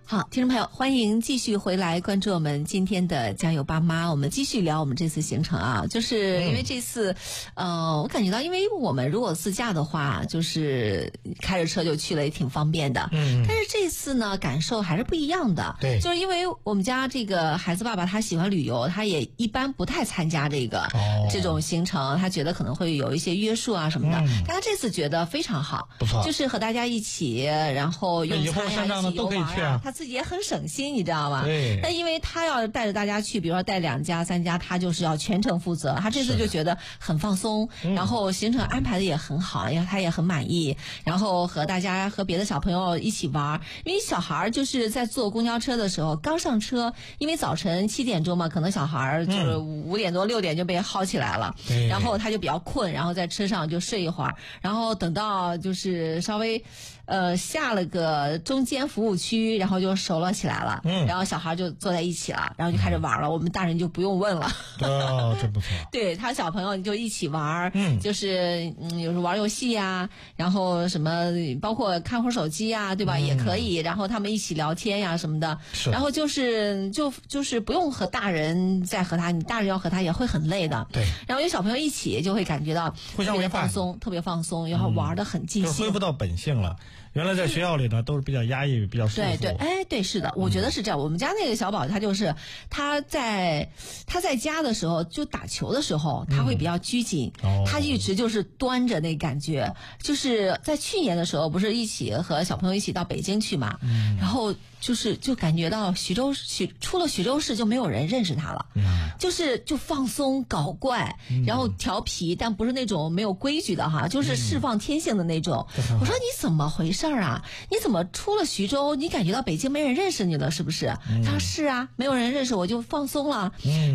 好，听众朋友，欢迎继续回来关注我们今天的加油爸妈。我们继续聊我们这次行程啊，就是因为这次，我感觉到，因为我们如果自驾的话，就是开着车就去了，也挺方便的。但是这次呢，感受还是不一样的。 对， 就是因为我们家这个孩子爸爸他喜欢旅游，他也一般不太参加这种行程，他觉得可能会有一些约束啊什么的。但他这次觉得非常好， 不错， 就是和大家一起，然后用餐呀，一起游玩啊，他自己也很省心，你知道吗？ 对。 但因为他要带着大家去，比如说带2家3家，他就是要全程负责。他这次就觉得很放松，然后行程安排的也很好，他也很满意。然后和别的小朋友一起玩，因为小孩就是在坐公交车的时候刚上车，因为早晨7点钟嘛，可能小孩就是5点多6点就被薅起来了，然后他就比较困，然后在车上就睡一会儿，然后等到就是稍微下了个中间服务区，然后就熟络起来了，然后小孩就坐在一起了，然后就开始玩了，我们大人就不用问了。 哦，真不错。 对，他小朋友就一起玩，就是有时候玩游戏呀，然后什么包括看会儿手机呀，对吧？也可以，然后他们一起聊天呀什么的。然后就是不用和大人再和他，你大人要和他也会很累的。 对。 然后有小朋友一起就会感觉到特别放松，特别放松，然后玩得很尽兴， 就恢复到本性了。原来在学校里呢都是比较压抑，比较束缚。 对，对，是的，我觉得是这样。我们家那个小宝他就是他在家的时候，就打球的时候他会比较拘谨，他一直就是端着那感觉。就是在去年的时候，不是一起和小朋友一起到北京去嘛，然后就感觉到出了徐州市就没有人认识他了，就放松搞怪，然后调皮，但不是那种没有规矩的哈，就是释放天性的那种。我说你怎么回事啊？你怎么出了徐州，你感觉到北京没人认识你了是不是？他说是啊，没有人认识我就放松了。